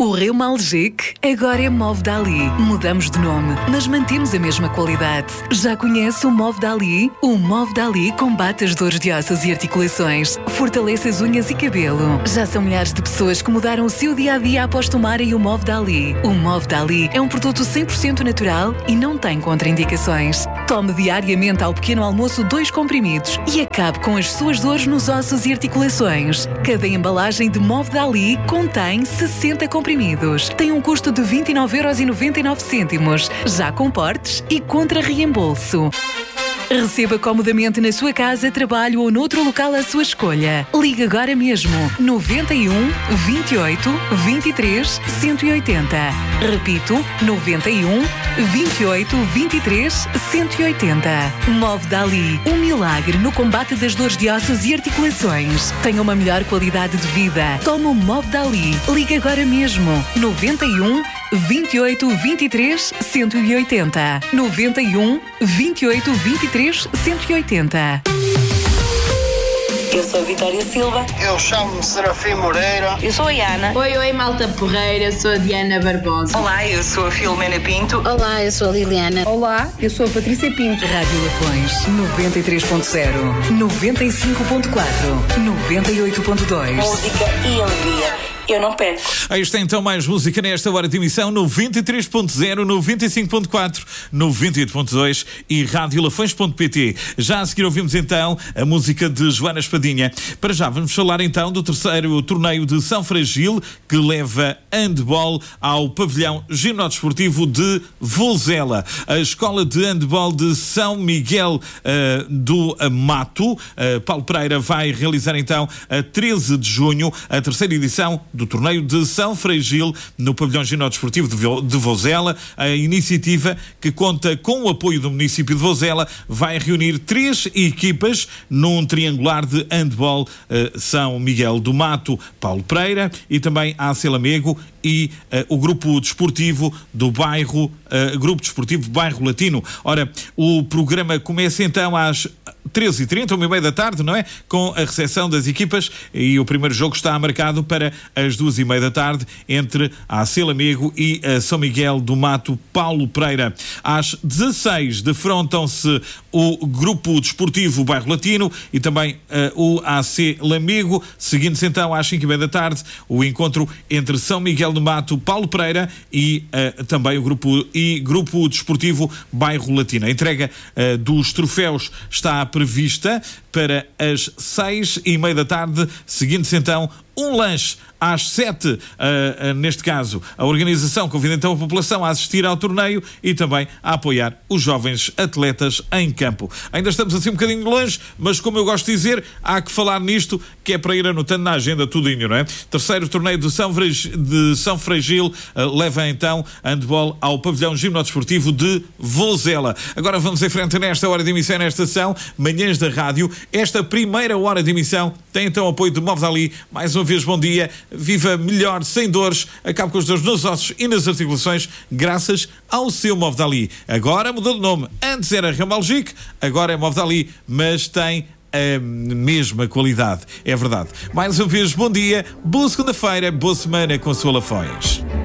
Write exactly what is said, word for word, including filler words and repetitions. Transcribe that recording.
O Reumalgic agora é Movdali. Mudamos de nome, mas mantemos a mesma qualidade. Já conhece o Movdali? O Movdali combate as dores de ossos e articulações, fortalece as unhas e cabelo. Já são milhares de pessoas que mudaram o seu dia-a-dia após tomarem o Movdali. O Movdali é um produto cem por cento natural e não tem contraindicações. Tome diariamente ao pequeno almoço dois comprimidos e acabe com as suas dores nos ossos e articulações. Cada embalagem de Movdali contém sessenta comprimidos. Tem um custo de vinte e nove euros e noventa e nove cêntimos, já com portes e contra reembolso. Receba comodamente na sua casa, trabalho ou noutro local à sua escolha. Ligue agora mesmo. noventa e um, vinte e oito, vinte e três, cento e oitenta. Repito, noventa e um, vinte e oito, vinte e três, cento e oitenta. Movdali, um milagre no combate das dores de ossos e articulações. Tenha uma melhor qualidade de vida. Tome o Movdali. Ligue agora mesmo. noventa e um, vinte e oito, vinte e três, cento e oitenta. noventa e um, vinte e oito, vinte e três, cento e oitenta. Eu sou a Vitória Silva. Eu chamo-me Serafim Moreira. Eu sou a Ana. Oi, oi, malta porreira. Eu sou a Diana Barbosa. Olá, eu sou a Filomena Pinto. Olá, eu sou a Liliana. Olá, eu sou a Patrícia Pinto. Rádio Lafões, noventa e três ponto zero, noventa e cinco ponto quatro, noventa e oito ponto dois. Música e alegria. Eu não perco. Aí está então mais música nesta hora de emissão, noventa e três ponto zero, noventa e cinco ponto quatro, noventa e oito ponto dois e rádio lafões ponto pt. Já a seguir ouvimos então a música de Joana Espadinha. Para já vamos falar então do terceiro torneio de São Fragil, que leva handball ao pavilhão ginódesportivo de Vozela. A Escola de Handball de São Miguel uh, do Mato, uh, Paulo Pereira, vai realizar então a treze de junho a terceira edição do torneio de São Fragil no pavilhão ginódesportivo de Vozela. A iniciativa, que conta com o apoio do município de Vozela, vai reunir três equipas num triangular de handball uh, São Miguel do Mato, Paulo Pereira, e também a Lamego e uh, o grupo desportivo do bairro, uh, grupo desportivo Bairro Latino. Ora, o programa começa então às treze e trinta, uma e meia da tarde, não é? Com a recepção das equipas, e o primeiro jogo está marcado para as duas e meia da tarde entre a Lamego e a São Miguel do Mato, Paulo Pereira. Às dezesseis defrontam-se o grupo desportivo Bairro Latino e também uh, o A C Lamego, seguindo-se então às cinco e meia da tarde o encontro entre São Miguel do Mato, Paulo Pereira e uh, também o grupo e grupo desportivo Bairro Latino. A entrega uh, dos troféus está prevista para as seis e meia da tarde, seguindo-se então um lanche às sete, uh, uh, neste caso, a organização convida então a população a assistir ao torneio e também a apoiar os jovens atletas em campo. Ainda estamos assim um bocadinho longe, mas como eu gosto de dizer, há que falar nisto, que é para ir anotando na agenda tudinho, não é? Terceiro torneio de São, Fragil, de São Fragil uh, leva então handball ao pavilhão gimnodesportivo de Vozela. Agora vamos em frente nesta hora de emissão, nesta sessão, Manhãs da Rádio. Esta primeira hora de emissão tem então apoio do Movdali. Mais uma vez, bom dia. Viva melhor, sem dores, acabe com as dores nos ossos e nas articulações, graças ao seu Movdali. Agora mudou de nome. Antes era Reumalgic, agora é Movdali, mas tem a mesma qualidade. É verdade. Mais uma vez, bom dia, boa segunda-feira, boa semana com a sua Lafões.